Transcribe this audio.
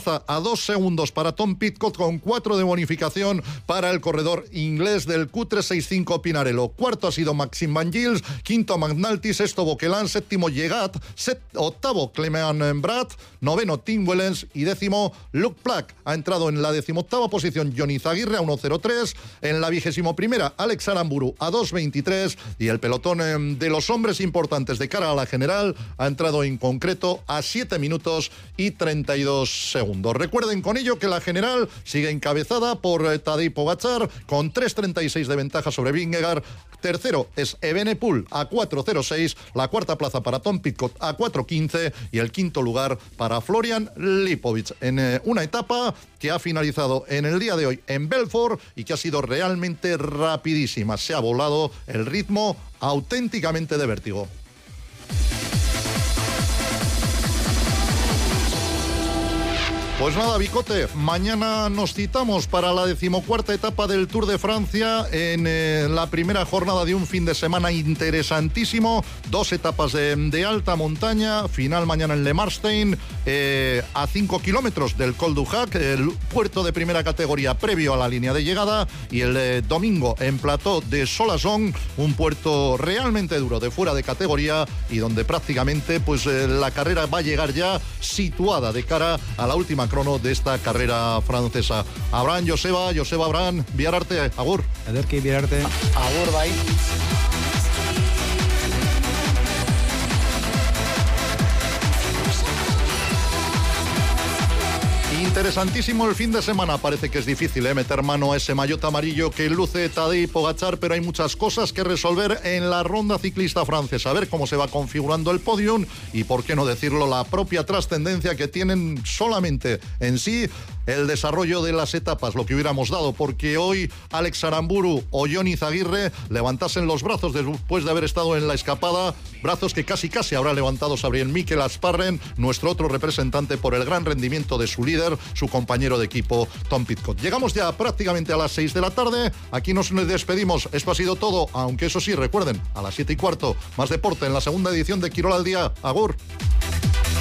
plaza a 2 segundos para Tom Pidcock, con 4 de bonificación para el corredor inglés del Q365 Pinarello. Cuarto ha sido Maxime Van Gils, quinto McNulty, sexto Boquelan, séptimo Llegat, octavo Clement Brad, noveno Tim Wellens y décimo Luke Plack. Ha entrado en la 18ª posición Johnny Izaguirre a 1.03, en la 21ª Alex Aramburu a 2.23 y el pelotón de los hombres importantes de cara a la general ha entrado en concreto a 7 minutos y 32 segundos. Recuerden con ello que la general sigue encabezada por Tadej Pogačar con 3.36 de ventaja sobre Vingegaard. Tercero es Evenepoel a 4.06, la cuarta plaza para Tom Pidcock a 4.15 y el quinto lugar para Florian Lipovic en una etapa que ha finalizado en el día de hoy en Belfort y que ha sido realmente rapidísima. Se ha volado el ritmo auténticamente de vértigo. Pues nada, Bicote, mañana nos citamos para la 14ª etapa del Tour de Francia en la primera jornada de un fin de semana interesantísimo. 2 etapas de alta montaña, final mañana en Le Marstein, a 5 kilómetros del Col du Hac, el puerto de primera categoría previo a la línea de llegada, y el domingo en Plateau de Solasson, un puerto realmente duro de fuera de categoría y donde prácticamente pues la carrera va a llegar ya situada de cara a la última crono de esta carrera francesa. Abraham, Joseba, Abraham, Biararte, agur. Ederki, Biararte. Agur, bai. Interesantísimo el fin de semana. Parece que es difícil meter mano a ese maillot amarillo que luce Tadej Pogačar, pero hay muchas cosas que resolver en la ronda ciclista francesa. A ver cómo se va configurando el podium y, por qué no decirlo, la propia trascendencia que tienen solamente en sí el desarrollo de las etapas, lo que hubiéramos dado porque hoy Alex Aramburu o Johnny Izaguirre levantasen los brazos después de haber estado en la escapada, brazos que casi habrá levantado Sabriel Mikel Asparren, nuestro otro representante, por el gran rendimiento de su líder, su compañero de equipo Tom Pidcock. Llegamos ya prácticamente a las 6 de la tarde, aquí nos despedimos, esto ha sido todo, aunque eso sí, recuerden, a las 7:15 más deporte en la segunda edición de Quirol al Día. Agur.